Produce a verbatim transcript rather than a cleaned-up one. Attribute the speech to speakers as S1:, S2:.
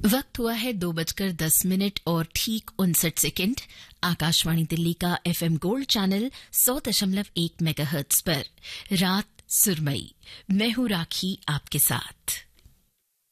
S1: वक्त हुआ है दो बजकर दस मिनट और ठीक उनसठ सेकेंड। आकाशवाणी दिल्ली का एफएम गोल्ड चैनल सौ दशमलव एक मेगाहर्ट्ज पर रात सुरमई। मैं हूं राखी आपके साथ।